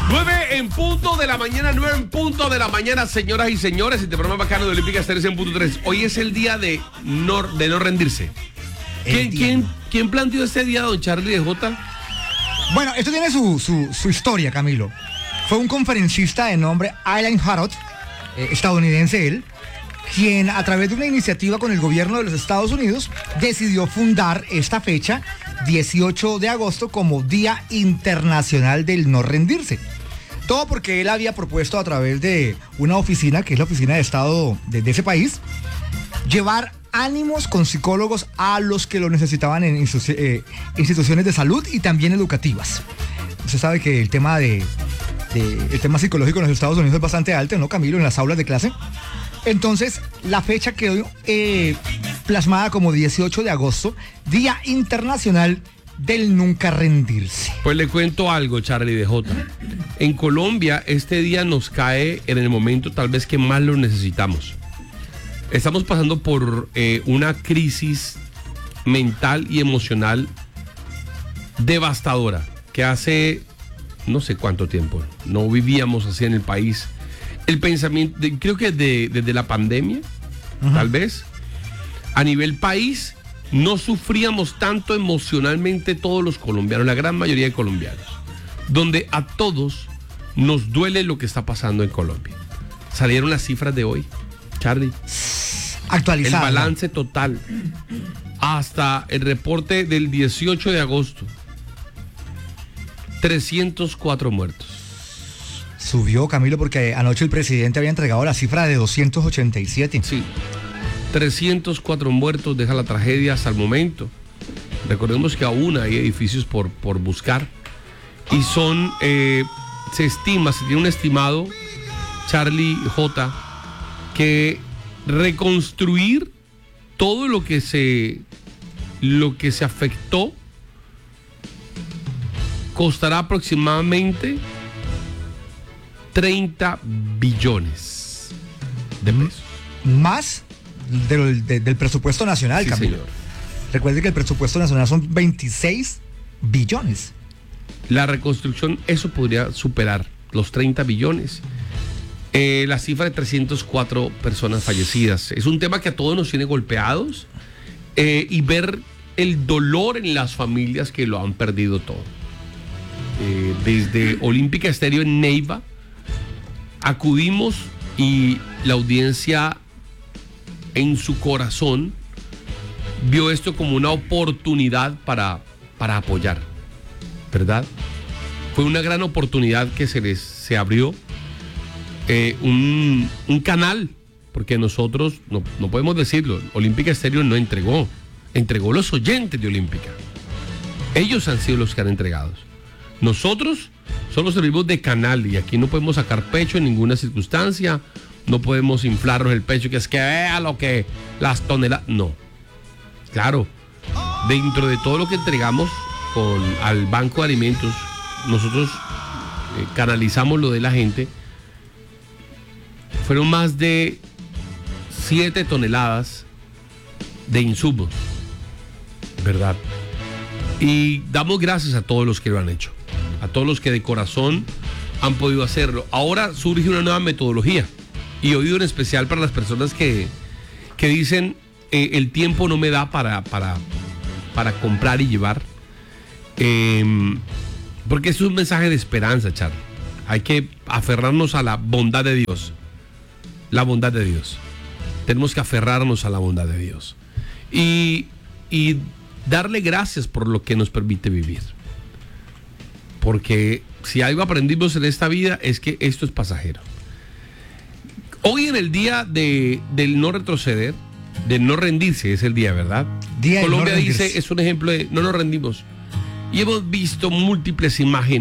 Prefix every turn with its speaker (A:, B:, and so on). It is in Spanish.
A: 9 en punto de la mañana, 9 en punto de la mañana, señoras y señores. Este programa bacano de Olímpica Estéreo 100.3. Hoy es el día de no rendirse. ¿Quién planteó este día, don Charlie de Jota?
B: Bueno, esto tiene su historia, Camilo. Fue un conferencista de nombre Alan Harrod, estadounidense él, quien a través de una iniciativa con el gobierno de los Estados Unidos decidió fundar esta fecha, 18 de agosto, como Día Internacional del No Rendirse. Todo porque él había propuesto a través de una oficina, que es la oficina de Estado de ese país, llevar ánimos con psicólogos a los que lo necesitaban en instituciones de salud y también educativas. Usted sabe que el tema psicológico en los Estados Unidos es bastante alto, ¿no, Camilo? En las aulas de clase. Entonces, la fecha quedó plasmada como 18 de agosto, Día Internacional del Nunca Rendirse.
A: Pues le cuento algo, Charlie de Jota. En Colombia, este día nos cae en el momento tal vez que más lo necesitamos. Estamos pasando por una crisis mental y emocional devastadora, que hace no sé cuánto tiempo no vivíamos así en el país. El pensamiento, creo que desde la pandemia, tal vez, a nivel país, no sufríamos tanto emocionalmente todos los colombianos, la gran mayoría de colombianos, donde a todos nos duele lo que está pasando en Colombia. Salieron las cifras de hoy, Charlie.
B: Actualizado.
A: El balance total, hasta el reporte del 18 de agosto, 304 muertos.
B: Subió, Camilo, porque anoche el presidente había entregado la cifra de 287.
A: Sí, 304 muertos deja la tragedia hasta el momento. Recordemos que aún hay edificios por buscar. Y son, se tiene un estimado, Charlie J., que reconstruir todo lo que se afectó costará aproximadamente 30 billones de pesos.
B: Más del presupuesto nacional,
A: Sí,
B: Camilo.
A: señor.
B: Recuerde que el presupuesto nacional son 26 billones.
A: La reconstrucción, eso podría superar los 30 billones. La cifra de 304 personas fallecidas. Es un tema que a todos nos tiene golpeados, y ver el dolor en las familias que lo han perdido todo. Desde Olímpica Estéreo en Neiva acudimos y la audiencia en su corazón vio esto como una oportunidad para apoyar, ¿verdad? Fue una gran oportunidad que se abrió un canal, porque nosotros, no podemos decirlo, Olímpica Estéreo no entregó los oyentes de Olímpica. Ellos han sido los que han entregado. Nosotros solo servimos de canal y aquí no podemos sacar pecho en ninguna circunstancia, no podemos inflarnos el pecho, que es que vea lo que las toneladas, no. Claro, dentro de todo lo que entregamos al Banco de Alimentos, nosotros canalizamos lo de la gente. Fueron más de 7 toneladas de insumos, ¿verdad? Y damos gracias a todos los que lo han hecho, a todos los que de corazón han podido hacerlo. Ahora surge una nueva metodología, y oído en especial para las personas que dicen el tiempo no me da para comprar y llevar, porque es un mensaje de esperanza, Charlie. Hay que aferrarnos a la bondad de Dios. La bondad de Dios. Tenemos que aferrarnos a la bondad de Dios y darle gracias por lo que nos permite vivir. Porque si algo aprendimos en esta vida es que esto es pasajero. Hoy, en el día del no retroceder, del no rendirse, es el día, ¿verdad? Colombia dice, es un ejemplo de no nos rendimos. Y hemos visto múltiples imágenes